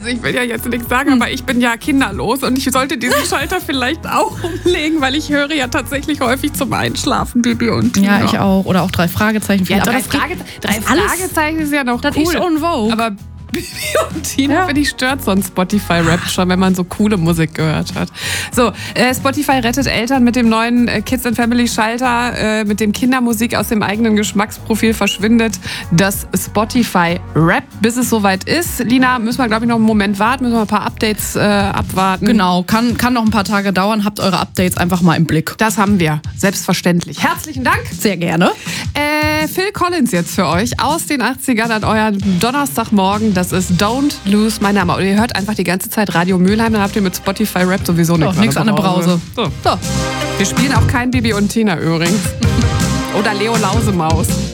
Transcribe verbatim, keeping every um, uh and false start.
Also ich will ja jetzt nichts sagen, aber ich bin ja kinderlos und ich sollte diesen Schalter vielleicht auch umlegen, weil ich höre ja tatsächlich häufig zum Einschlafen Bibi und Tina. Ja, ich auch. Oder auch drei Fragezeichen. Ja, aber drei, das Frage, drei das alles, Fragezeichen ist ja noch das cool. ist on vogue. Aber Bibi und Tina, Ja. finde ich, stört so ein Spotify-Rap schon, wenn man so coole Musik gehört hat. So, äh, Spotify rettet Eltern mit dem neuen äh, Kids and Family Schalter, äh, mit dem Kindermusik aus dem eigenen Geschmacksprofil verschwindet das Spotify-Rap, bis es soweit ist. Lina, müssen wir, glaube ich, noch einen Moment warten, müssen wir ein paar Updates äh, abwarten. Genau, kann, kann noch ein paar Tage dauern. Habt eure Updates einfach mal im Blick. Das haben wir, selbstverständlich. Herzlichen Dank. Sehr gerne. Äh, Phil Collins jetzt für euch aus den achtzigern an euren Donnerstagmorgen. Das ist Don't Lose My Number. Und ihr hört einfach die ganze Zeit Radio Mülheim, dann habt ihr mit Spotify Rap sowieso nichts Nichts an der Brause. So. So. Wir spielen auch kein Bibi und Tina übrigens. Oder Leo Lausemaus.